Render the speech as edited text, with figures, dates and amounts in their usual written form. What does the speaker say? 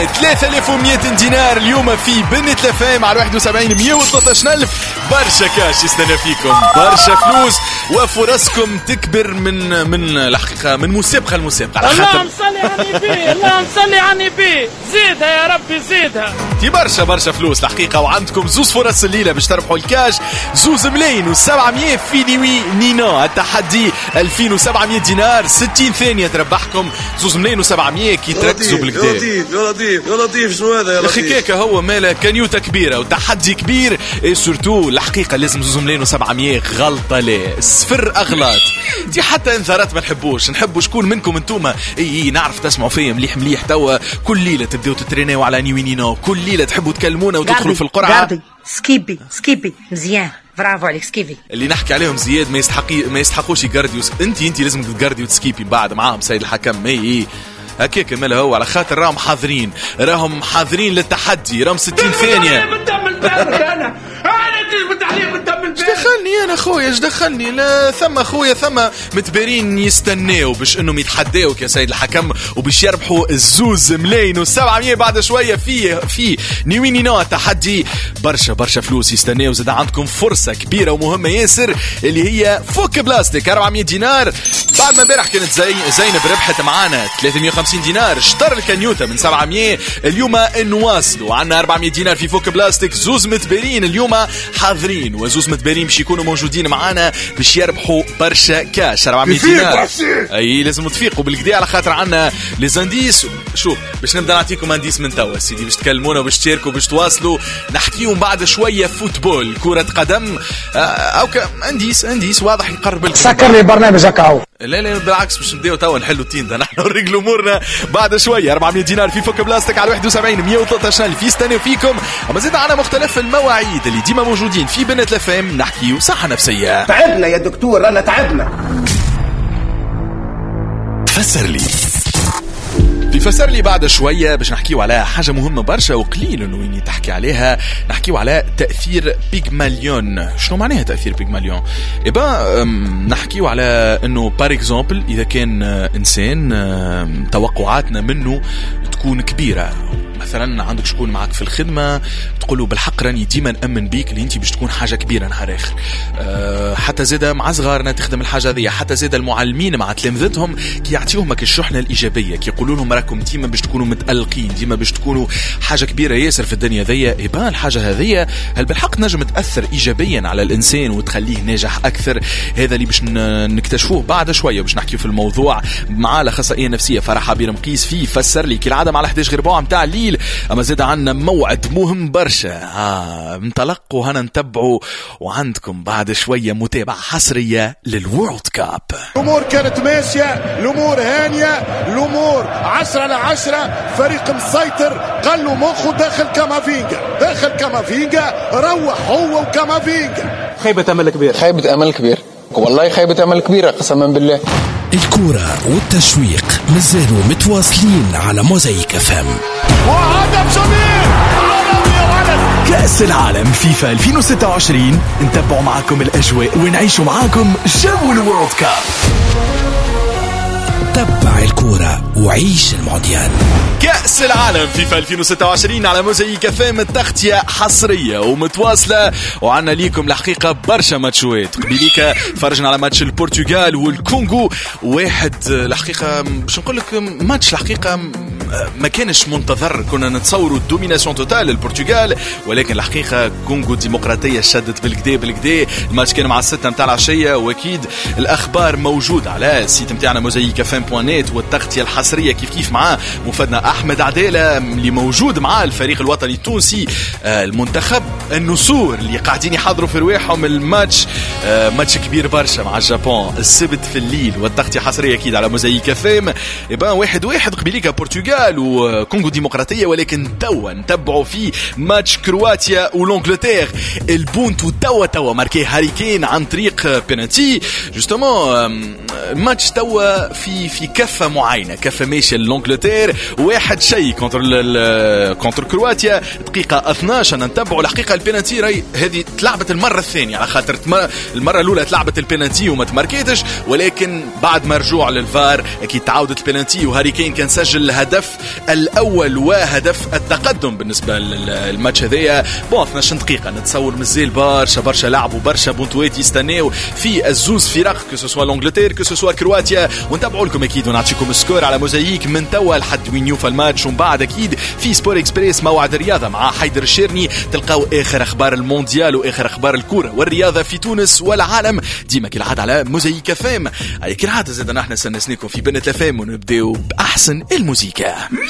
3100 دينار اليوم في بنت لفام على 71 113,000. برشا كاش يستنى فيكم، برشا فلوس وفرصكم تكبر من الحقيقة من مسابقة لمسابقة. اللهم صل على النبي، اللهم صل على النبي، زيدها يا ربي زيدها. تي برشا فلوس الحقيقة، وعندكم زوز فرص الليلة باش تربحوا الكاش 2,700,000 في نيوي نينا. التحدي 2700 دينار 60 ثانية تربحكم 2,700,000 كي تركزوا بالكدا. يا لطيف شنو هذا يا لطيف؟ اخي كيكا هو مالا كنيوتة كبيرة وتحدي كبير، اي سورتو الحقيقة لازم 2,700,000 غلطة ليه صفر اغلاط. دي حتى انذارات ما نحبوا شكون منكم انتوما اي نعرف تسمعوا فيا مليح توا كل ليلة تبداو تترينيو على نيوينينو، كل ليلة تحبوا تكلمونا وتدخلوا في القرعة. سكيبي مزيان، برافو عليك سكيبي. اللي نحكي عليهم زياد ما يستحقوش يقرديو. انت لازم تقردي وتسكيبي بعد معاهم سيد الحكم. اي هكاك مالا هو على خاطر راهم حاضرين للتحدي، راهم 60 ثانية. دخلني انا خويا اش دخلني؟ لا ثم خويا ثم متبارين يستناو باش انهم يتحداوك يا سيد الحكم وباش يربحوا 2,700,000 بعد شويه في نيوينينا. تحدي برشا فلوس يستناو. زاد عندكم فرصه كبيره ومهمه ياسر اللي هي فك بلاستيك 400 دينار. بعد ما امبارح كانت زينب ربحت معانا 350 دينار شطر الكنيوته من 700. اليوم نواصلوا عندنا 400 دينار في فك بلاستيك. زوز متبارين اليوم حاضرين وزوز متبارين باش يكونوا موجودين معانا باش يربحوا برشا كاش 400 دينار. اي لازم تفيقوا بالكدا على خاطر عندنا لي زانديس. شوف باش نبدا نعطيكم انديس من توا سيدي باش تكلمونا وباش تشاركوا باش تواصلوا. نحكيهم بعد شويه فوتبول كرة قدم او انديس واضح يقرب لكم. سكر لي برنامج هكاو. لا بالعكس باش نبداو توا نحلوا التين ده نحن نرجلوا امورنا بعد شويه. 400 دينار في فك بلاستيك على 71 113,000 يستنوا فيكم. اما زيد عنا مختلف المواعيد اللي ديما موجودين في بنت لفام نحكيو صحه نفسيه. تعبنا يا دكتور رانا تعبنا. فسر لي بعد شوية باش نحكيو على حاجة مهمة برشا وقليل انه ويني تحكي عليها. نحكيو على تأثير بيغماليون. شنو معناها تأثير بيغماليون؟ نحكيو على انه بار اكزامبل اذا كان انسان توقعاتنا منه تكون كبيرة، مثلا عندك شكون معك في الخدمة تقوله بالحق راني ديما نأمن بيك اللي انت باش تكون حاجة كبيرة نهار اخر. حتى زيدا مع صغارنا تخدم الحاجة ذي، حتى زيدا المعلمين مع تلامذتهم كي يعطيوهم الشحنة الإيجابية، كي يقولوا لهم راكم ديما باش تكونوا متألقين، ديما باش تكونوا حاجة كبيرة ياسر في الدنيا ذي. إبان الحاجة هذه هل بالحق نجم تأثر إيجابيا على الإنسان وتخليه ناجح أكثر؟ هذا اللي باش نكتشفوه بعد شوية. باش نحكي في الموضوع مع الأخصائية النفسية فرح عبير مقيس في فسر لي كالعادة مع 11 غير ربع متاع الليل. أما زاد عنا موعد مهم برشا انطلق وهنا نتبعوا، وعندكم بعد شوية متابعة حصرية للورلد كاب. الأمور كانت ماشية، الأمور هانية، الأمور 10/10. فريق مسيطر قال له مخه داخل كامافينجا روح هو وكامافينجا. خيبة أمل كبير والله، خيبة أمل كبيرة قسما بالله. الكورة والتشويق مازالوا متواصلين على موزايك FM. وهدف جميل عالمي يا ولد. كأس العالم فيفا 2026 نتبعوا معكم الأجواء ونعيشوا معكم جو الورلد كاب. تبع الكورة وعيش المونديال. كأس العالم فيفا 2026 على موزايك FM. التغطية حصرية ومتواصلة وعنا ليكم الحقيقة برشا ماتشوات. قبيليك فرجنا على ماتش البرتغال والكونغو، واحد الحقيقة باش نقول لك ماتش الحقيقة ما كانش منتظر. كنا نتصوروا الدوميناسيون توتال للبرتغال، ولكن الحقيقة كونغو ديمقراطية شدت بالكدا. الماتش كان مع 6 متاع العشية، واكيد الاخبار موجودة على السيت متاعنا موزايك FM.net، والتغطية الحصرية كيف مع مفادنا احمد عدالة اللي موجود مع الفريق الوطني التونسي المنتخب النسور اللي قاعدين يحضروا في رواحهم الماتش. ماتش كبير برشا مع اليابان السبت في الليل، والتغطية حصرية اكيد على موزايك FM. يبقى 1-1 قبيليك برتغال وكونغو ديمقراطية، ولكن توا نتبعوا في ماتش كرواتيا والانجلتير. البونت توا ماركي هاري كين عن طريق بينالتي. جوستومون ماتش توا في في كفة معينة، كفة ماشية لإنجلتير، واحد شيء كونتر كرواتيا دقيقة 12. نتبعوا الحقيقة البينالتي راي هذه تلعبت المرة الثانية، على خاطر المرة الأولى تلعبت البينالتي وما تماركيتش، ولكن بعد ما رجوع للفار أكيد تعاودت البينالتي، وهاري كين كان سجل الهدف الأول وهدف التقدم بالنسبة للماتش هذايا. 12 دقيقة نتصور مازال برشا لعب وبرشا بونتوات يستناو في الزوز فرق، كو سوسوا لانجلتير كو سوسوا كرواتيا، ونتابعوا لكم اكيد ونعطيكم السكور على موزايك من توا لحد وين يوفى الماتش. ومن بعد اكيد في سبور اكسبريس موعد الرياضه مع حيدر الشيرني، تلقاو اخر اخبار المونديال واخر اخبار الكوره والرياضه في تونس والعالم ديما كالعاده على موزايك فام. كالعاده زاد نحن سنسنيكم في بنت فام ونبداو باحسن الموسيقى.